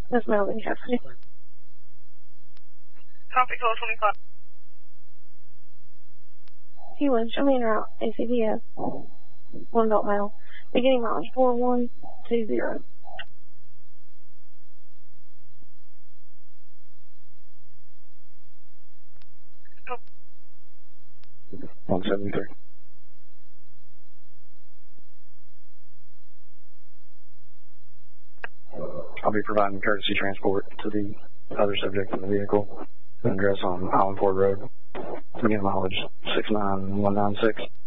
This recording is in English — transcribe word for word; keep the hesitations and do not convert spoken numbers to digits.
That's Melvin Cassidy. Copy, call twenty-five. He was showing route A C D S. One adult male. Beginning mileage four one two zero. one seventy-three. I'll be providing courtesy transport to the other subject in the vehicle. Address on Island Ford Road. Beginning mileage six nine one nine six.